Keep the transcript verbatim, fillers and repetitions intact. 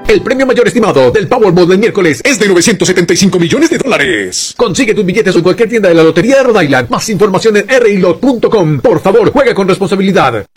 El premio mayor estimado del Powerball del miércoles es de novecientos setenta y cinco millones de dólares. Consigue tus billetes en cualquier tienda de la Lotería de Rhode Island. Más información en r i lot punto com. Por favor, juega con responsabilidad.